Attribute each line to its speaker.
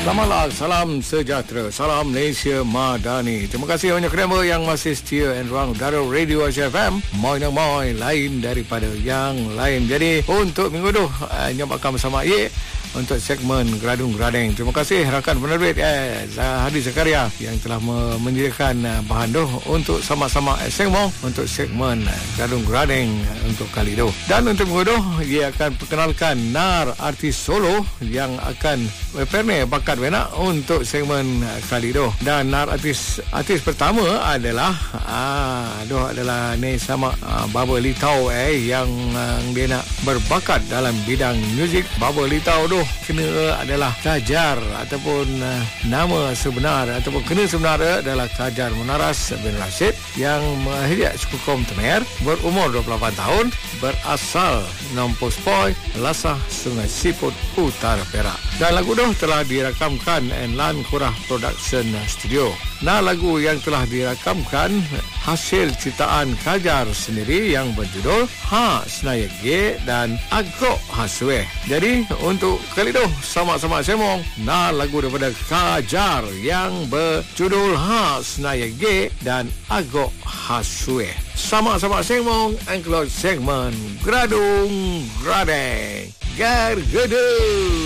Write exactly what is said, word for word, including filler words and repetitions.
Speaker 1: Selamat salam sejahtera, salam Malaysia Madani. Terima kasih banyak kerana yang masih setia and ruang udara Radio Asia F M. Moi nak moi, lain daripada yang lain. Jadi untuk minggu tu nyam akan bersama Ye untuk segmen Geradung Gradeng. Terima kasih rakan penerbit eh, Hadi Zakaria yang telah menyediakan bahan tu untuk sama-sama segmen untuk segmen Geradung Gradeng untuk kali tu. Dan untuk minggu tu dia akan perkenalkan Nar, artis solo yang akan pernah bakat benak untuk segmen kali tu. Dan Nar artis artis pertama adalah ah doh adalah ni sama ah, Baba Litau eh yang uh, dia nak berbakat dalam bidang muzik. Baba Litau tu kena adalah Kajar ataupun uh, nama sebenar ataupun kena sebenar adalah Kajar Munaras bin Rashid yang mahir suku kaum Temer, berumur dua puluh lapan tahun, berasal Nompo Spoy, Lasah Sungai Siput, Utara Perak. Dan lagu tu telah dirakamkan en Lan Kurah Production Studio. Nah, lagu yang telah dirakamkan hasil ciptaan Kajar sendiri yang berjudul Ha Senaya G dan Agok Haswe. Jadi untuk kali itu sama-sama semong nah lagu daripada Kajar yang berjudul Ha Senaya G dan Agok Haswe. Sama-sama semong engkau segmen Geradung Gradeng. Gargadu.